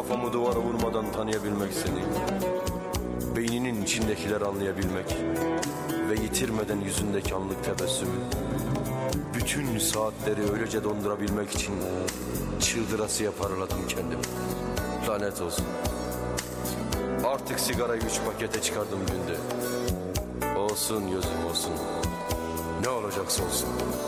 kafamı duvara vurmadan tanıyabilmek seni. Beyninin içindekileri anlayabilmek ve yitirmeden yüzündeki anlık tebessümü. Bütün saatleri öylece dondurabilmek için çıldırasıya paraladım kendimi. Lanet olsun. Artık sigarayı 3 pakete çıkardım günde. Olsun gözüm olsun. Ne olacaksa olsun.